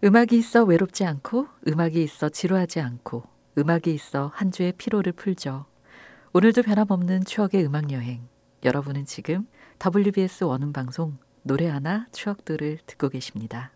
음악이 있어 외롭지 않고, 음악이 있어 지루하지 않고, 음악이 있어 한 주의 피로를 풀죠. 오늘도 변함없는 추억의 음악 여행. 여러분은 지금 WBS 원음방송 노래 하나 추억들을 듣고 계십니다.